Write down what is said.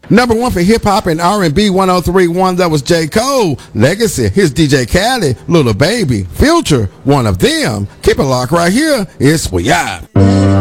Number one for hip hop and R&B 103.1, that was J. Cole. Legacy, here's DJ Khaled, Little Baby. Future, one of them. Keep it locked right here. It's We Out.